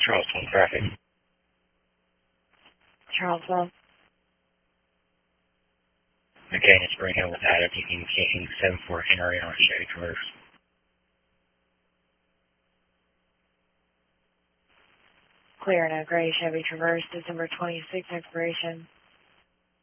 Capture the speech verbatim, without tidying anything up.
Charleston traffic. Charleston. McCain and Spring Hill with Adam indicating seven four Henry on Chevy Traverse. Clear no gray Chevy Traverse, December twenty-sixth expiration.